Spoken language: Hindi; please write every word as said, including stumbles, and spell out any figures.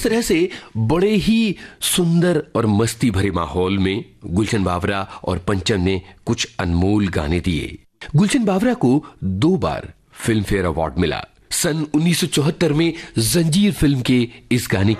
तरह से बड़े ही सुंदर और मस्ती भरे माहौल में गुलशन बावरा और पंचम ने कुछ अनमोल गाने दिए। गुलशन बावरा को दो बार फिल्म फेयर अवार्ड मिला। सन उन्नीस सौ चौहत्तर में जंजीर फिल्म के इस गाने